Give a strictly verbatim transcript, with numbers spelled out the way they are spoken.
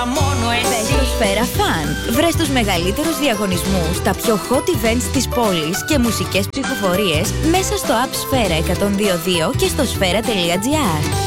Μόνο εσύ. Μπες στο Σφαίρα Fun. Βρες τους μεγαλύτερους διαγωνισμούς, τα πιο hot events της πόλης και μουσικές ψηφοφορίες μέσα στο app Σφαίρα εκατόν δύο δύο και στο σφαίρα τελεία τζι άρ.